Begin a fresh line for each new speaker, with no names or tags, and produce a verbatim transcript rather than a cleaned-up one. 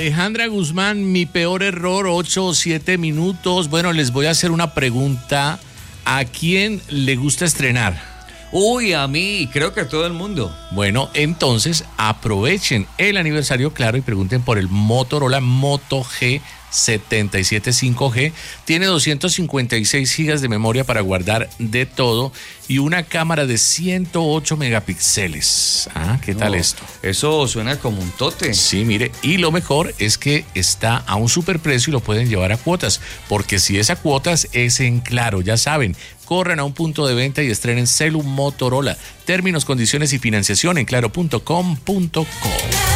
Alejandra Guzmán, mi peor error, ocho o siete minutos. Bueno, les voy a hacer una pregunta. ¿A quién le gusta estrenar?
Uy, a mí, creo que a todo el mundo.
Bueno, entonces aprovechen el aniversario, claro, y pregunten por el Motorola Moto G setenta y siete cinco G. Tiene doscientos cincuenta y seis gigas de memoria para guardar de todo y una cámara de ciento ocho megapíxeles. Ah, ¿qué tal
No,
esto?
Eso suena como un tote.
Sí, mire, y lo mejor es que está a un superprecio y lo pueden llevar a cuotas, porque si es a cuotas es en Claro, ya saben. Corran a un punto de venta y estrenen Celu Motorola. Términos, condiciones y financiación en claro punto com punto co.